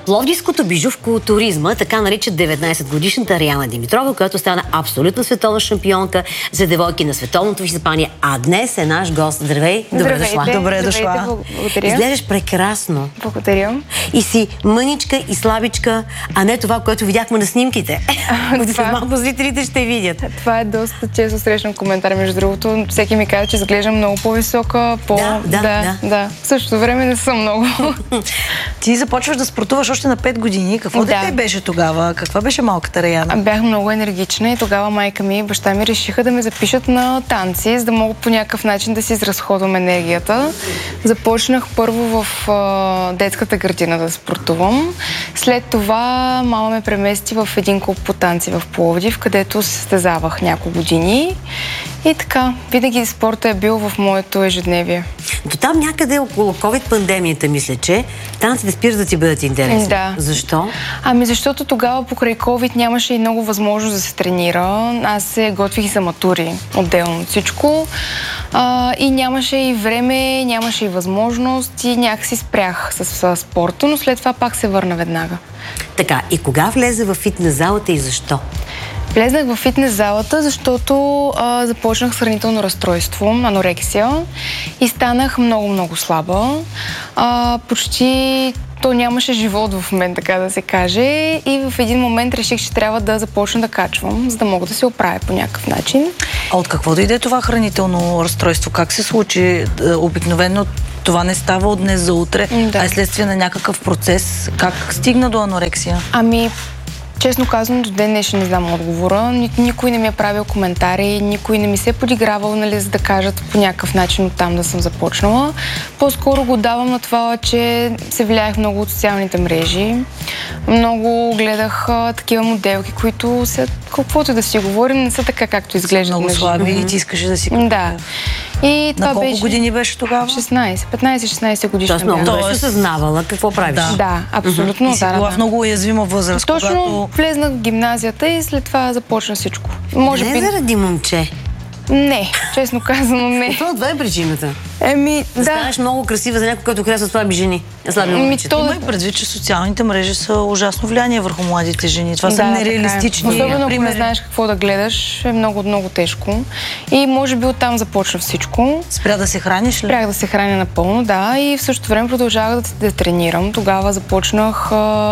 Пловдивското бижу в културизма, така наричат 19-годишната Риана Димитрова, която стана абсолютна световна шампионка за девойки на световното изпитание. А днес е наш гост. Здравей! Добре дошла! Добре дошла! Благодаря. Изглеждаш прекрасно. Благодаря. И си мъничка и слабичка, а не това, което видяхме на снимките. Малко зрителите ще видят. Това е доста често срещан коментар, между другото. Всеки ми казва, че изглеждам много по-висока, Да. В същото време не съм много. Ти започваш да спортуваш още на 5 години. Какво дете беше тогава? Каква беше малката Раяна? Бях много енергична и тогава майка ми и баща ми решиха да ме запишат на танци, за да мога по някакъв начин да си изразходвам енергията. Започнах първо в детската градина да спортувам. След това мама ме премести в един клуб по танци в Пловдив, където се състезавах няколко години. И така, винаги спорта е бил в моето ежедневие. До там някъде около COVID-пандемията, мисля, че танците спират да ти бъдат интересни. Да. Защо? Защото тогава покрай COVID нямаше и много възможност да се тренира. Аз се готвих за матури, отделно от всичко. И нямаше и време, нямаше и възможност и някакси спрях с спорта, но след това пак се върна веднага. Така, и кога влезе в фитнес залата и защо? Влезнах в фитнес залата, защото започнах с хранително разстройство, анорексия, и станах много слаба. Почти то нямаше живот в мен, така да се каже, и в един момент реших, че трябва да започна да качвам, за да мога да се оправя по някакъв начин. А от какво дойде това хранително разстройство? Как се случи? Обикновено това не става от днес за утре, а е следствие на някакъв процес. Как стигна до анорексия? Честно казвам, до ден днешен не знам отговора. Никой не ми е правил коментари, никой не ми се е подигравал, за да кажат по някакъв начин оттам да съм започнала. По-скоро го давам на това, че се влияех много от социалните мрежи. Много гледах такива моделки, които каквото да си говорим, не са така, както изглеждат. Много слаби и ти искаше да си Да. И на колко години беше тогава? 15-16 годишна. Тоест много беше съзнавала какво правиш. Да, абсолютно. И си била в много уязвима възраст. Точно влезнах в гимназията и след това започна всичко. Не заради момче. Не, честно казано не. Това е причината. Да. Станеш много красива за някой, който харесва слаби жени. Слаби момичета. Има и предвид, че социалните мрежи са ужасно влияние върху младите жени. Това са нереалистични. Особено ако не знаеш какво да гледаш, е много тежко. И може би оттам започна всичко. Спря да се храниш ли? Спрях да се храня напълно, да. И в същото време продължавах да тренирам. Тогава започнах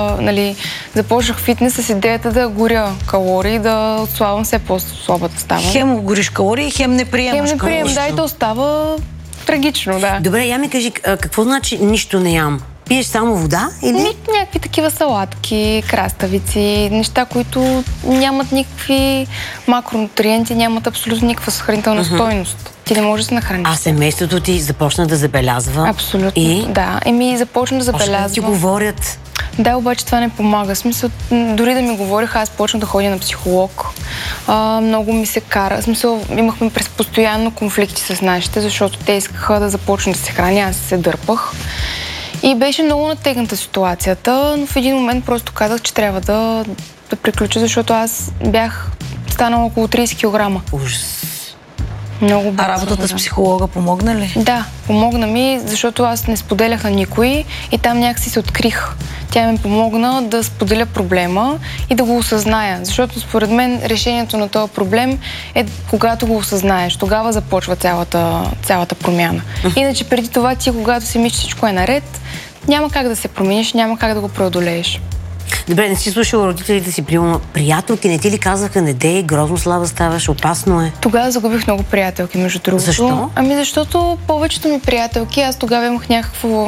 фитнес с идеята да горя калории, да отслабвам все по-слаба да ставам. Хем гориш калории, хем не приемаш калории. Да, и то става трагично, да. Добре, я ми кажи, какво значи нищо не ям? Пиеш само вода или? Някакви такива салатки, краставици, неща, които нямат никакви макронутриенти, нямат абсолютно никаква хранителна стойност. Ти не можеш да се нахраниш. А семейството ти започна да забелязва? Абсолютно, да. Започна да забелязва. Още да ти говорят? Да, обаче това не помага. Смисъл, дори да ми говориха, аз почнах да ходя на психолог. Много ми се кара. Смисъл, имахме постоянно конфликти с нашите, защото те искаха да започнат да се храня, аз се дърпах. И беше много натегната ситуацията, но в един момент просто казах, че трябва да приключа, защото аз бях станала около 30 кг. Ужас. Много бързо. А работата с психолога помогна ли? Да, помогна ми, защото аз не споделях на никой и там някакси се открих. Тя ми помогна да споделя проблема и да го осъзная, защото според мен решението на този проблем е когато го осъзнаеш. Тогава започва цялата промяна. Иначе преди това ти, когато си мислиш, всичко е наред, няма как да се промениш, няма как да го преодолееш. Добре, не си слушала родителите си, приятелки, не ти ли казаха, не дей, грозно слаба ставаш, опасно е? Тогава загубих много приятелки, между другото. Защо? Защото повечето ми приятелки, аз тогава имах някакво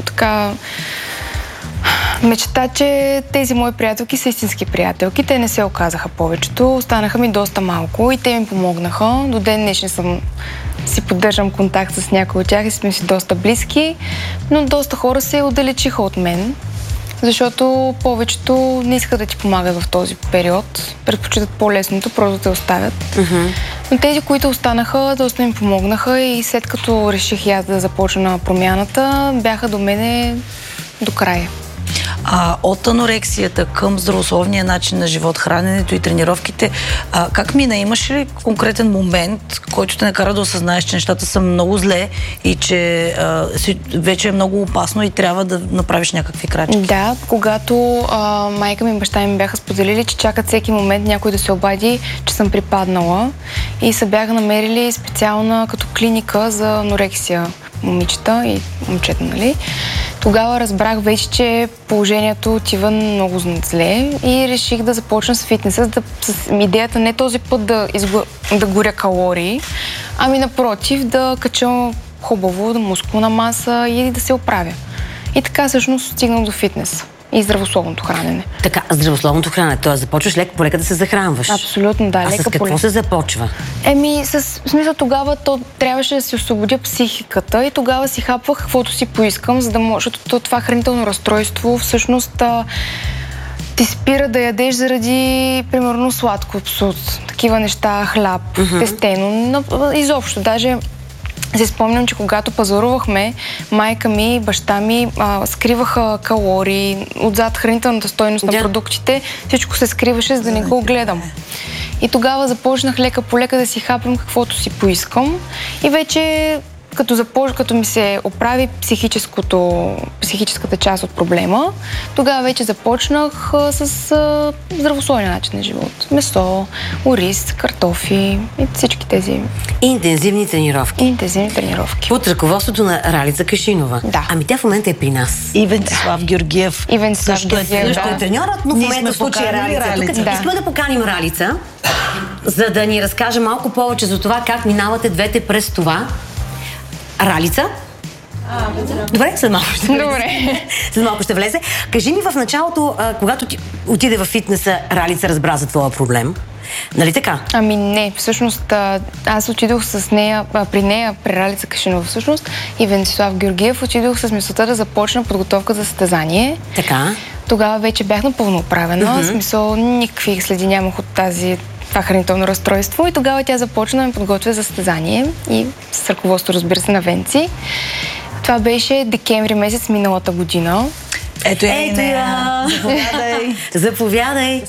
мечта, че тези мои приятелки са истински приятелки. Те не се оказаха повечето, останаха ми доста малко и те ми помогнаха. До ден днешен си поддържам контакт с някои от тях и сме си доста близки, но доста хора се отдалечиха от мен, защото повечето не искат да ти помагат в този период. Предпочитат по-лесното, просто да те оставят. Но тези, които останаха, доста ми помогнаха и след като реших аз да започна промяната, бяха до мене до края. От анорексията към здравословния начин на живот, храненето и тренировките, как мина? Имаш ли конкретен момент, който те накара да осъзнаеш, че нещата са много зле и че вече е много опасно и трябва да направиш някакви крачки? Да, когато майка ми и баща ми бяха споделили, че чакат всеки момент някой да се обади, че съм припаднала, и се бяха намерили специална като клиника за анорексия момичета и момчета, нали? Тогава разбрах вече, че положението отива много зле и реших да започна с фитнеса, с идеята не този път да горя калории, ами напротив да кача хубаво мускулна маса и да се оправя. И така всъщност стигнах до фитнес и здравословното хранене. Така, здравословното хранене, т.е. започваш леко по лека да се захранваш. Абсолютно, да. А с какво се започва? В смисъл тогава то трябваше да си освободя психиката и тогава си хапвах каквото си поискам, за да може, защото това хранително разстройство всъщност ти спира да ядеш заради, примерно, сладко, такива неща, хляб, тестено, изобщо. Даже си спомням, че когато пазарувахме, майка ми и баща ми скриваха калории, отзад хранителната стойност на продуктите, всичко се скриваше, за да не го гледам. И тогава започнах лека по лека да си хапам каквото си поискам и вече като ми се оправи психическата част от проблема, тогава вече започнах с здравословен начин на живот. Месо, ориз, картофи и всички тези... Интензивни тренировки. Под ръководството на Ралица Кашинова. Да. Ами тя в момента е при нас. И Венцислав Георгиев. Също е треньорът, но в момента случай е Ралица. Искаме да поканим Ралица, за да ни разкаже малко повече за това как минавате двете през това. Ралица? Добре, след малко ще влезе. Добре. След малко ще влезе. Кажи ни в началото, когато ти отиде в фитнеса, Ралица разбра за твоя проблем. Нали така? Ами не, всъщност аз отидох с нея, при Ралица Кашинова всъщност и Венцислав Георгиев, отидох с мисълта да започна подготовка за състезание. Така. Тогава вече бях напълно оправена, смисъл никакви следи нямах от това хранително разстройство и тогава тя започна да ме подготвя за състезание и с ръководство, разбира се, на Венци. Това беше декември месец миналата година. Ето я! Заповядай!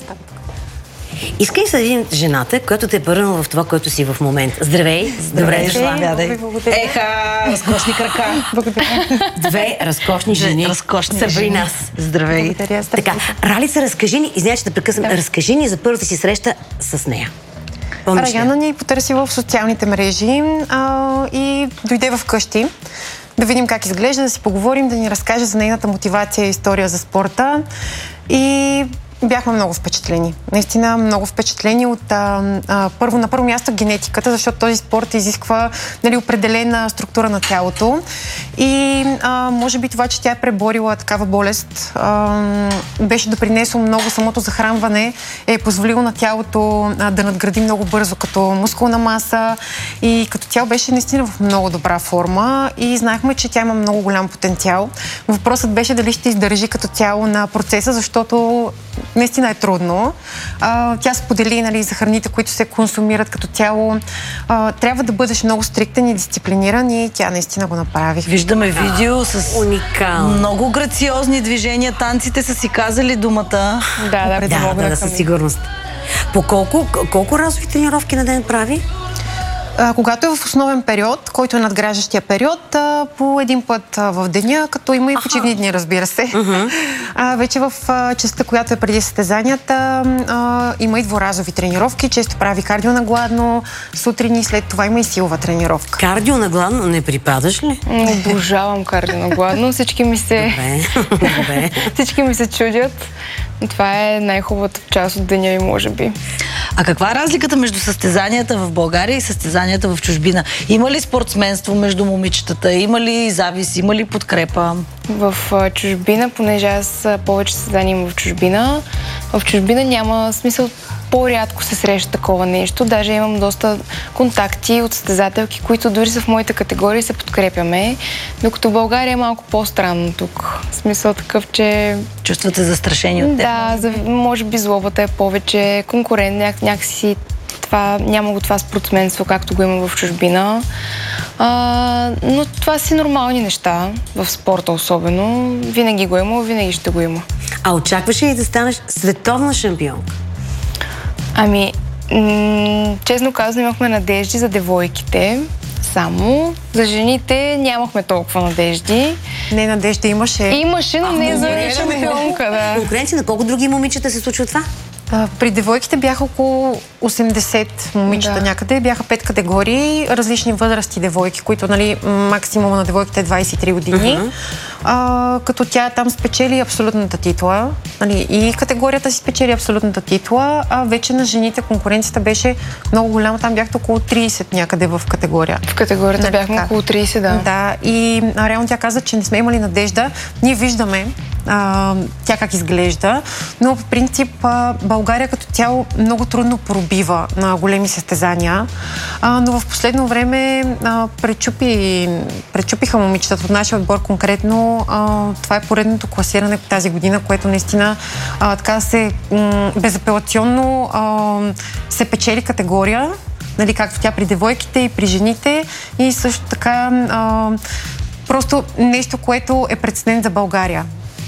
Искай да видим жената, която те е пърнала в това, което си в момента. Здравей! Добре дошла! Еха! Разкошни крака! Благодаря! Две разкошни жени са при нас. Здравей! Благодаря! Така, Ралица, разкажи ни, извиня, че те прекъсвам, разкажи ни за първата си среща с нея. Раяна ни потърси в социалните мрежи и дойде вкъщи да видим как изглежда, да си поговорим, да ни разкаже за нейната мотивация и история за спорта. И бяхме много впечатлени. Наистина много впечатлени от на първо място генетиката, защото този спорт изисква определена структура на тялото. И може би това, че тя е преборила такава болест, беше допринесло много. Самото захранване е позволило на тялото да надгради много бързо като мускулна маса и като тяло беше наистина в много добра форма и знаехме, че тя има много голям потенциал. Въпросът беше дали ще издържи като цяло на процеса, защото наистина е трудно. Тя сподели за храните, които се консумират като цяло. Трябва да бъдеш много стриктен и дисциплиниран и тя наистина го направи. Виждаме видео с много грациозни движения. Танците са си казали думата. Да, със сигурност. По колко разови тренировки на ден прави? Когато е в основен период, който е надграждащия период, по един път в деня, като има и почивни дни, разбира се. Вече в частта, която е преди състезанията, има и дворазови тренировки. Често прави кардио на гладно, сутрин и след това има и силова тренировка. Кардио на гладно не припадаш ли? Обожавам кардио на гладно. Всички ми се чудят. Това е най-хубавата част от деня и може би. А каква е разликата между състезанията в България и състезанията в чужбина? Има ли спортсменство между момичетата? Има ли завис? Има ли подкрепа? В чужбина, понеже аз повече състезания имам в чужбина няма смисъл. По-рядко се среща такова нещо. Даже имам доста контакти от състезателки, които дори са в моите категории, се подкрепяме. Докато в България е малко по-странно тук. В смисъл такъв, че... Чувствате застрашени от теб? Да, може би злобата е повече, конкурент, някакси няма го това спортсменство, както го има в чужбина. Но това си нормални неща, в спорта особено. Винаги го има, винаги ще го има. А очакваш ли да станеш световна шампионка? Ами, честно казано, имахме надежди за девойките. Само за жените нямахме толкова надежди. Не, надежда имаше. Имаше, но не за шампионка, да. Конкуренция на колко други момичета се случва това? При девойките бяха около 80 момичета някъде. Бяха 5 категории, различни възрасти девойки, които, нали, максимум на девойките е 23 години. Като тя там спечели абсолютната титла. Нали, и категорията си спечели абсолютната титла, а вече на жените конкуренцията беше много голяма. Там бяхте около 30 някъде в категория. В категорията бяхме около 30, да. Да, и реално тя каза, че не сме имали надежда. Ние виждаме тя как изглежда, но по принцип България като цяло много трудно пробива на големи състезания, но в последно време пречупиха момичетата от нашия отбор конкретно. Това е поредното класиране тази година, което наистина така се безапелационно се печели категория, нали, както тя при девойките и при жените, и също така просто нещо, което е прецедент за България.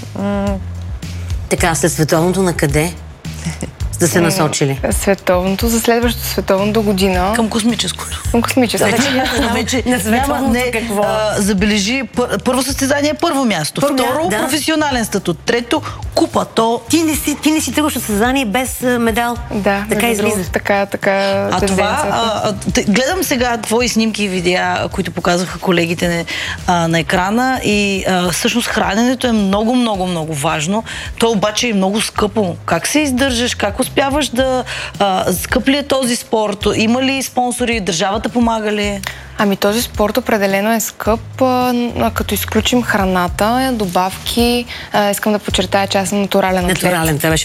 Така, след световното на къде да се насочили? Световното, за следващото световно до година. Към космическото. Към космическото. Вече няма, какво. Забележи, първо състезание, първо място. Второ, професионален статут. Трето, купа. Ти не си тръгваш от състезание без медал. Да, така излиза. Така това, гледам сега твои снимки и видеа, които показваха колегите на екрана, и всъщност храненето е много важно. То обаче е много скъпо. Как се издържаш? Как успяваш да... скъп ли е този спорт? Има ли спонсори? Държавата помага ли? Ами този спорт определено е скъп, като изключим храната, добавки. Искам да подчертая, че аз съм натурален атлет. Натурален, това беше